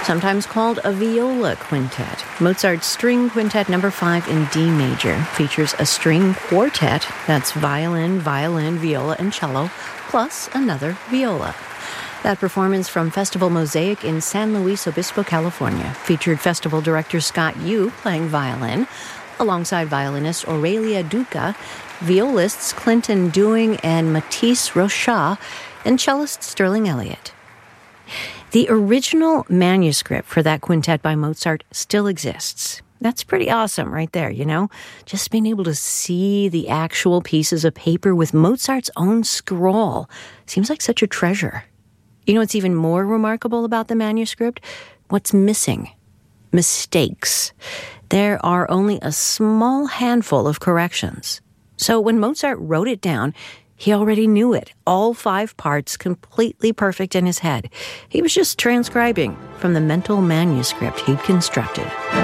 sometimes called a viola quintet. Mozart's String Quintet No. 5 in D major features a string quartet, that's violin, viola, and cello, plus another viola. That performance from Festival Mosaic in San Luis Obispo, California, featured festival director Scott Yu playing violin, alongside violinist Aurelia Duca, violists Clinton Dewing and Matisse Rochat, and cellist Sterling Elliott. The original manuscript for that quintet by Mozart still exists. That's pretty awesome right there, you know? Just being able to see the actual pieces of paper with Mozart's own scroll seems like such a treasure. You know what's even more remarkable about the manuscript? What's missing? Mistakes. There are only a small handful of corrections. So when Mozart wrote it down, he already knew it, all 5 parts completely perfect in his head. He was just transcribing from the mental manuscript he'd constructed.